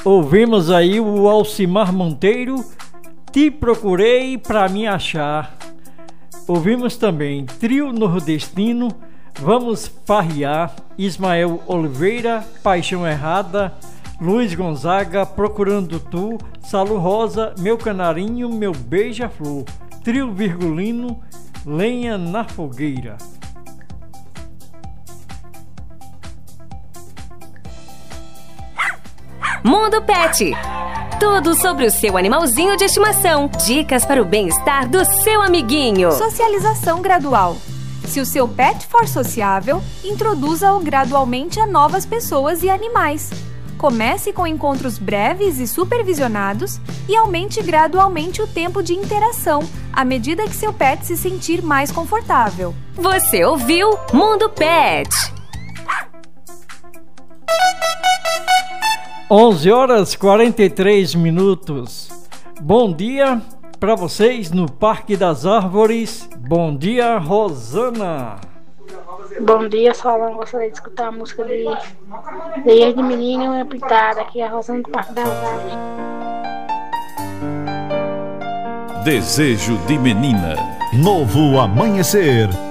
Ouvimos aí o Alcimar Monteiro, Te Procurei Pra Me Achar. Ouvimos também Trio Nordestino, Vamos Farriar, Ismael Oliveira, Paixão Errada, Luiz Gonzaga, Procurando Tu, Salu Rosa, Meu Canarinho, Meu Beija-Flor, Trio Virgulino, Lenha na Fogueira. Mundo Pet. Tudo sobre o seu animalzinho de estimação. Dicas para o bem-estar do seu amiguinho. Socialização gradual. Se o seu pet for sociável, introduza-o gradualmente a novas pessoas e animais. Comece com encontros breves e supervisionados e aumente gradualmente o tempo de interação, à medida que seu pet se sentir mais confortável. Você ouviu Mundo Pet. 11h43. Bom dia para vocês no Parque das Árvores. Bom dia, Rosana. Bom dia, Solano. Gostaria de escutar a música de Desejo de Menino e uma Pitada, aqui é a Rosana do Parque das Árvores. Desejo de Menina. Novo Amanhecer.